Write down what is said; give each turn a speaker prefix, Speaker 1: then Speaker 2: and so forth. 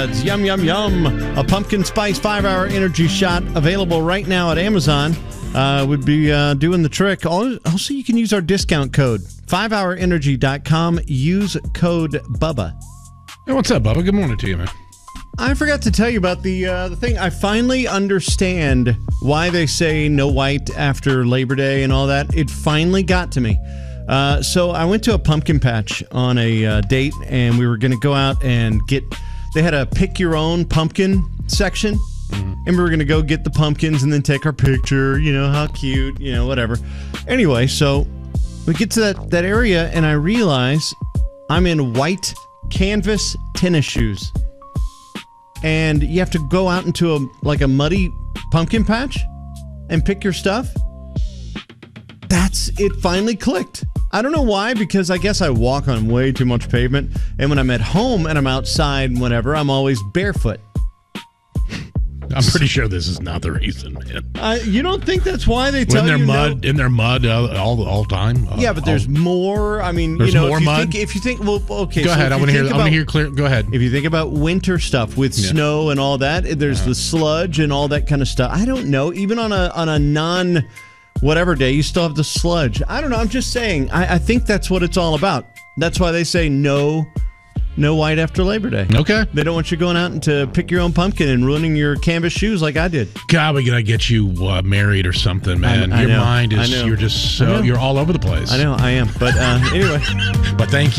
Speaker 1: It's yum, yum, yum. A pumpkin spice 5-hour energy shot available right now at Amazon. Would be doing the trick. Also, you can use our discount code, 5hourenergy.com. Use code BUBBA.
Speaker 2: Hey, what's up, Bubba? Good morning to you, man.
Speaker 1: I forgot to tell you about the thing. I finally understand why they say no white after Labor Day and all that. It finally got to me. So I went to a pumpkin patch on a date, and we were going to go out and get... They had a pick-your-own pumpkin section, and we were going to go get the pumpkins and then take our picture, how cute, whatever. Anyway, so we get to that area, and I realize I'm in white canvas tennis shoes. And you have to go out into a muddy pumpkin patch and pick your stuff. It finally clicked. I don't know why, because I guess I walk on way too much pavement. And when I'm at home and I'm outside and whatever, I'm always barefoot.
Speaker 2: I'm pretty sure this is not the reason, man.
Speaker 1: You don't think that's why they tell you
Speaker 2: in their mud all time?
Speaker 1: Yeah, but there's more. I mean,
Speaker 2: there's more mud.
Speaker 1: If you think, well, okay.
Speaker 2: Go ahead. I want to hear clear. Go ahead.
Speaker 1: If you think about winter stuff with snow and all that, there's the sludge and all that kind of stuff. I don't know. Even on a non whatever day, you still have the sludge. I don't know. I'm just saying. I think that's what it's all about. That's why they say no white after Labor Day.
Speaker 2: Okay.
Speaker 1: They don't want you going out and to pick your own pumpkin and ruining your canvas shoes like I did.
Speaker 2: God, we gotta get you married or something, man. Your mind is, you're just you're all over the place.
Speaker 1: I know, I am. But anyway.
Speaker 2: But thank you.